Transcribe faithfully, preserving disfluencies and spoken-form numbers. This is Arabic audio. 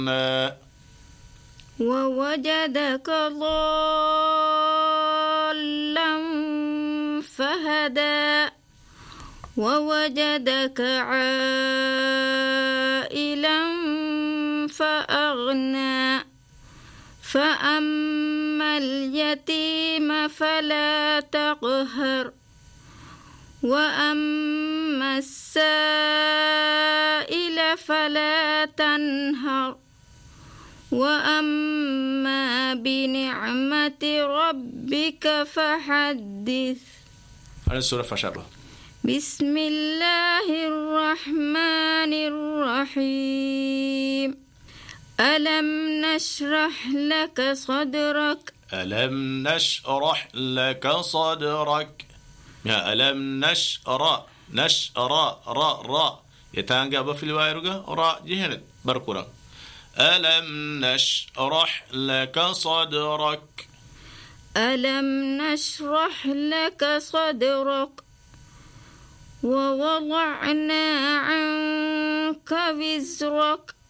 ووجدك ضالا فهدى ووجدك عائلا فأغنى فأما اليتيم فلا تقهر وأما السائل فلا تنهر وأما بنعمة ربك فحدث. هذه السورة فشابه. بسم الله الرحمن الرحيم. ألم نشرح لك صدرك ألم نشرح لك صدرك يا ألم نشرح نشرح را را يتانقى في الوايرقة را جهنت بركورا. ألم نشرح لك صدرك ألم نشرح لك صدرك ووضعنا عنك وزرك